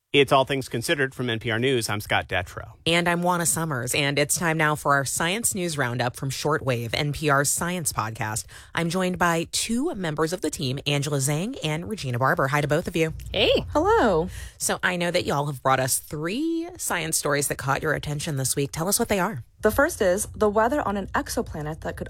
It's All Things Considered from NPR News. I'm Scott Detrow. And I'm Juana Summers, and it's time now for our Science News Roundup from Shortwave, NPR's science podcast. I'm joined by two members of the team, Angela Zhang and Regina Barber. Hi to both of you. Hey. Hello. So I know that y'all have brought us 3 science stories that caught your attention this week. Tell us what they are. The first is the weather on an exoplanet that could